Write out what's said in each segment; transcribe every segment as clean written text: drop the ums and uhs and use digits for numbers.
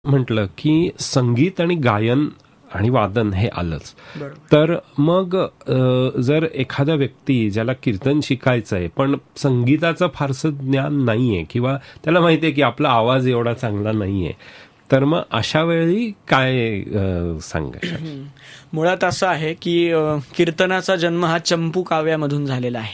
म्हटलं की संगीत आणि गायन आणि वादन हे आलंच. तर मग जर एखादा व्यक्ती ज्याला कीर्तन शिकायचं आहे पण संगीताचं फारसं ज्ञान नाहीये किंवा त्याला माहितीये की आपला आवाज एवढा चांगला नाहीये, तर मग अशा वेळी काय सांगायचं? मुळात असं आहे की कीर्तनाचा जन्म हा चंपू काव्यामधून झालेला आहे.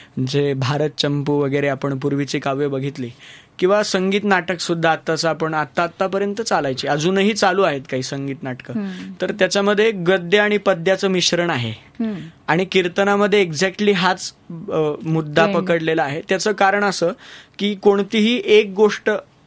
जे भारत चंपू वगैरे आपण पूर्वीची काव्य बघितली किंवा संगीत नाटक सुद्धा आत्ताचं आपण आतापर्यंत चालायची, अजूनही चालू आहेत काही संगीत नाटकं. तर त्याच्यामध्ये गद्य आणि पद्याचं मिश्रण आहे आणि कीर्तनामध्ये एक्झॅक्टली हाच मुद्दा पकडलेला आहे. त्याचं कारण असं की कोणतीही एक गोष्ट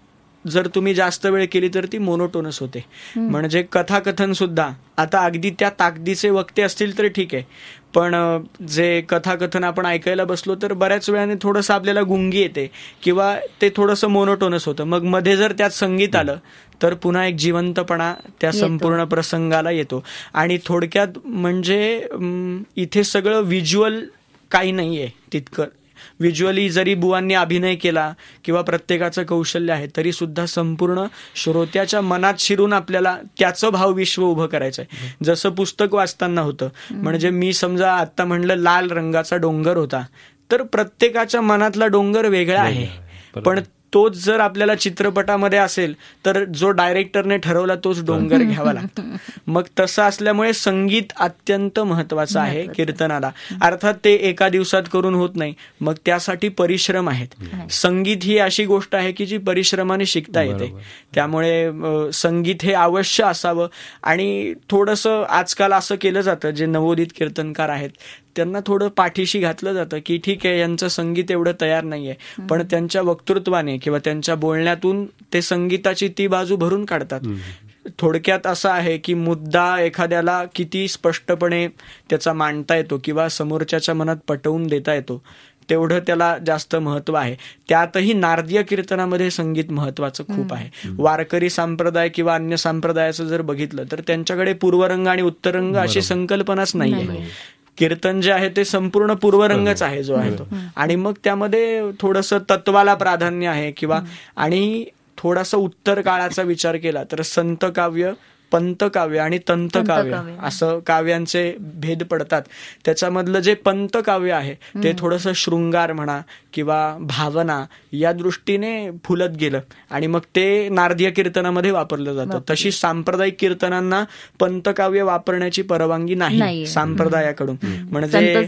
जर तुम्ही जास्त वेळ केली तर ती मोनोटोनस होते. म्हणजे कथाकथन सुद्धा आता अगदी त्या ताकदीचे वक्ते असतील तर ठीक आहे, पण जे कथाकथन आपण ऐकायला बसलो तर बऱ्याच वेळाने थोडंसं आपल्याला गुंगी येते किंवा ते थोडंसं मोनोटोनस होतं. मग मध्ये जर त्यात संगीत आलं तर पुन्हा एक जिवंतपणा त्या संपूर्ण प्रसंगाला येतो. आणि थोडक्यात म्हणजे इथे सगळं व्हिज्युअल काही नाहीये तितकं. व्हिज्युअली जरी बुवांनी अभिनय केला किंवा प्रत्येकाचं कौशल्य आहे तरी सुद्धा संपूर्ण श्रोत्याच्या मनात शिरून आपल्याला त्याचं भावविश्व उभं करायचं आहे. जसं पुस्तक वाचताना होतं, म्हणजे मी समजा आता म्हणलं लाल रंगाचा डोंगर होता, तर प्रत्येकाच्या मनातला डोंगर वेगळा आहे, पण तोच जर आपल्याला चित्रपटामध्ये असेल तर जो डायरेक्टरने ठरवला तोच डोंगर घ्यावा लागतो. मग तसं असल्यामुळे संगीत अत्यंत महत्वाचं आहे कीर्तनाला. अर्थात ते एका दिवसात करून होत नाही, मग त्यासाठी परिश्रम आहेत. संगीत ही अशी गोष्ट आहे की जी परिश्रमाने शिकता येते. त्यामुळे संगीत हे अवश्य असावं. आणि थोडंसं आजकाल असं केलं जातं, जे नवोदित कीर्तनकार आहेत त्यांना थोडं पाठीशी घातलं जातं की ठीक आहे यांचं संगीत एवढं तयार नाहीये, पण त्यांच्या वक्तृत्वाने किंवा त्यांच्या बोलण्यातून ते संगीताची ती बाजू भरून काढतात. थोडक्यात असं आहे की मुद्दा एखाद्याला किती स्पष्टपणे त्याचा मांडता येतो किंवा समोरच्याच्या मनात पटवून देता येतो तेवढं त्याला जास्त महत्व आहे. त्यातही नारदीय कीर्तनामध्ये संगीत महत्वाचं खूप आहे. वारकरी संप्रदाय किंवा अन्य संप्रदायाचं जर बघितलं तर त्यांच्याकडे पूर्वरंग आणि उत्तररंग अशी संकल्पनाच नाहीये. कीर्तन जे आहे ते संपूर्ण पूर्वरंगच आहे जो आहे तो. आणि मग त्यामध्ये थोडंसं तत्वाला प्राधान्य आहे किंवा आणि थोडासा उत्तर काळाचा विचार केला तर संत काव्य, पंतकाव्य आणि तंतकाव्य असं काव्यांचे भेद पडतात. त्याच्यामधलं जे पंतकाव्य आहे ते थोडंसं शृंगार म्हणा किंवा भावना या दृष्टीने फुलत गेलं आणि मग ते नारदीय कीर्तनामध्ये वापरलं जातं. तशी सांप्रदायिक कीर्तनांना पंतकाव्य वापरण्याची परवानगी नाही सांप्रदायाकडून. म्हणजे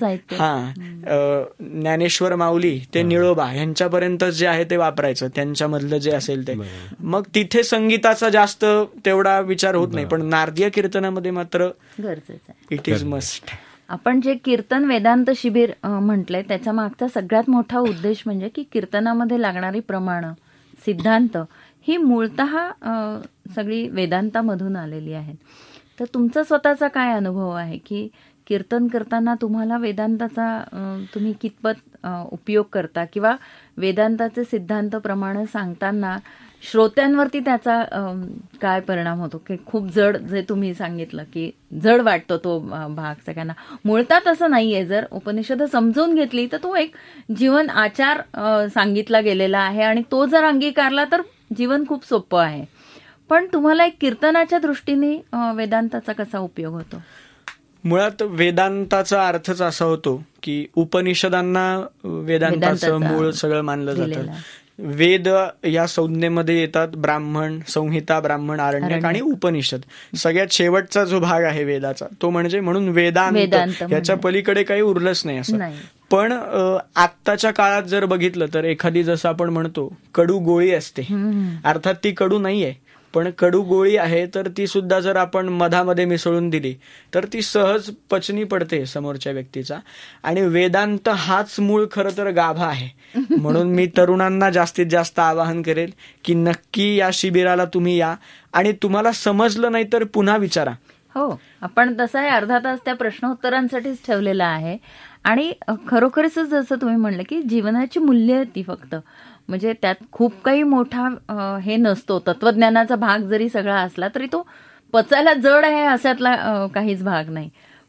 ज्ञानेश्वर माऊली ते निळोबा यांच्यापर्यंत जे आहे ते वापरायचं, त्यांच्यामधलं जे असेल ते. मग तिथे संगीताचा जास्त तेवढा विचार होत नाही, पण नारदीय कीर्तनामध्ये मात्र गरजेचं आहे. It is must. आपण जे कीर्तन वेदांत शिबिर म्हटलंय त्याच्या मागचा सगळ्यात मोठा उद्देश म्हणजे की कीर्तनामध्ये लागणारी प्रमाणं, सिद्धांत ही मूळतः सगळी वेदांतामधून आलेली आहेत. तर तुमचा स्वतःचा काय अनुभव आहे की कीर्तन करताना तुम्हाला वेदांताचा तुम्ही कितपत उपयोग करता किंवा वेदांताचे सिद्धांत प्रमाणे सांगताना श्रोत्यांवरती त्याचा काय परिणाम होतो? की खूप जड, जे तुम्ही सांगितलं की जड वाटतो तो भाग सगळ्यांना. मूळतः तसं नाहीये. जर उपनिषद समजून घेतली तर तो एक जीवन आचार सांगितला गेलेला आहे आणि तो जर अंगीकारला तर जीवन खूप सोपं आहे. पण तुम्हाला एक कीर्तनाच्या दृष्टीने वेदांताचा कसा उपयोग होतो? मुळात वेदांताचा अर्थच असा होतो की उपनिषदांना वेदांताचं मूळ सगळं मानलं जातं. वेद या संज्ञेमध्ये येतात ब्राह्मण, संहिता, ब्राह्मण, आरण्यक आणि उपनिषद. सगळ्यात शेवटचा जो भाग आहे वेदाचा तो म्हणजे म्हणून वेदांत. याच्या पलीकडे काही उरलंच नाही असं. पण आत्ताच्या काळात जर बघितलं तर एखादी, जसं आपण म्हणतो कडू गोळी असते, अर्थात ती कडू नाहीये पण कडू गोळी आहे, तर ती सुद्धा जर आपण मधामध्ये मिसळून दिली तर ती सहज पचनी पडते समोरच्या व्यक्तीचा. आणि वेदांत हाच मूळ खरं तर गाभा आहे. म्हणून मी तरुणांना जास्तीत जास्त आवाहन करेल की नक्की या शिबिराला तुम्ही या आणि तुम्हाला समजलं नाही तर पुन्हा विचारा. हो, आपण तसं आहे अर्धा तास त्या प्रश्नोत्तरांसाठीच ठेवलेला आहे. आणि खरोखरच जसं तुम्ही म्हणलं की जीवनाची मूल्य ती फक्त, म्हणजे त्यात खूप काही मोठा हे नसतो. तत्वज्ञानाचा भाग जरी सगळा असला तरी तो पचायला जड आहे अशातला काहीच भाग नाही.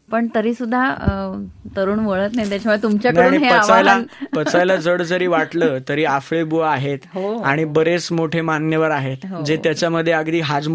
पण तरी सुद्धा तरुण वळत नाही. त्याच्यामुळे तुमच्याकडून आणि हे आवाहन पचायला जड जरी वाटलं तरी आफळे बुवा आहेत आणि बरेच मोठे मान्यवर आहेत जे त्याच्यामध्ये अगदी हाजमोला